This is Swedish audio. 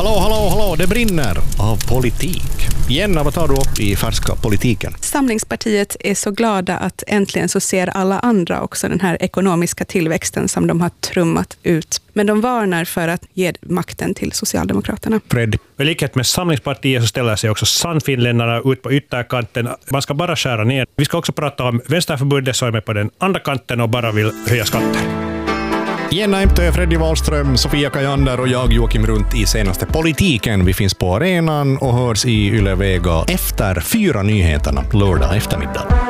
Hallå, det brinner av politik. Jenna, vad tar du upp i färska politiken? Samlingspartiet är så glada att äntligen så ser alla andra också den här ekonomiska tillväxten som de har trummat ut. Men de varnar för att ge makten till Socialdemokraterna. Fred. I likhet med Samlingspartiet så ställer sig också Sannfinländarna ut på ytterkanten. Man ska bara skära ner. Vi ska också prata om Vänsterförbundet som är med på den andra kanten och bara vill höja skatter. Jenna Emtö, Freddy Wahlström, Sofia Kajander och jag Joakim Runt i senaste politiken. Vi finns på arenan och hörs i Yle Vega efter 4 nyheterna lördag eftermiddag.